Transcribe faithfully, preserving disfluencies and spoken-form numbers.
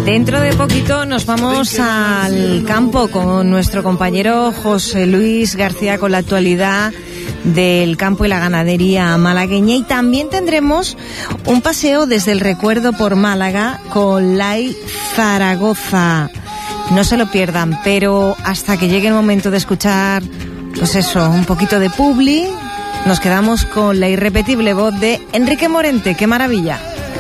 Dentro de poquito nos vamos al campo con nuestro compañero José Luis García con la actualidad del campo y la ganadería malagueña, y también tendremos un paseo desde el recuerdo por Málaga con Lai Zaragoza. No se lo pierdan, pero hasta que llegue el momento de escuchar, pues eso, un poquito de publi, nos quedamos con la irrepetible voz de Enrique Morente. ¡Qué maravilla!